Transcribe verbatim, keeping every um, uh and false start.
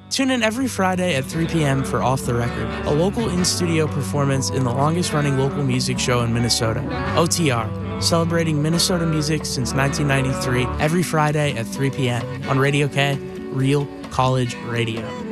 Tune in every Friday at three p.m. for Off the Record, a local in-studio performance in the longest-running local music show in Minnesota, O T R, celebrating Minnesota music since nineteen ninety-three, every Friday at three p.m. on Radio K, Real College Radio.